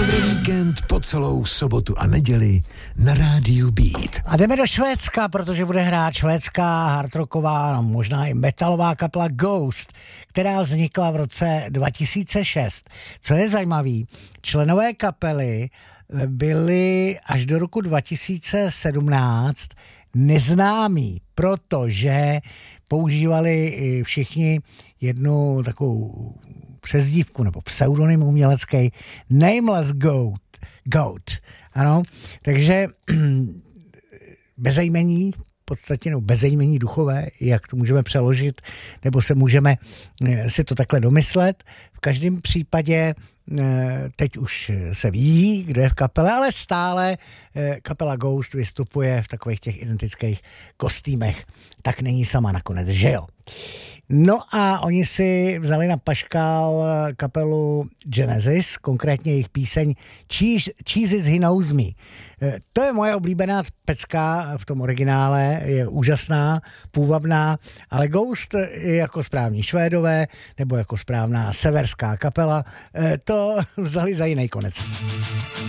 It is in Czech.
Víkend po celou sobotu a neděli na rádiu Beat. A jdeme do Švédska, protože bude hrát švédská hardrocková, možná i metalová kapela Ghost, která vznikla v roce 2006. Co je zajímavý, členové kapely byli až do roku 2017 neznámí, protože používali všichni jednu takovou přezdívku nebo pseudonym umělecký Nameless Goat. Ano, takže bezejmení, v podstatě bezejmení duchové, jak to můžeme přeložit, nebo se můžeme si to takhle domyslet. V každém případě teď už se ví, kdo je v kapele, ale stále kapela Ghost vystupuje v takových těch identických kostýmech. Tak není sama nakonec, že jo? No a oni si vzali na paškál kapelu Genesis, konkrétně jejich píseň Jesus He Knows Me. To je moje oblíbená pecka v tom originále, je úžasná, půvabná, ale Ghost jako správní Švédové nebo jako správná severská kapela to vzali za jiný konec.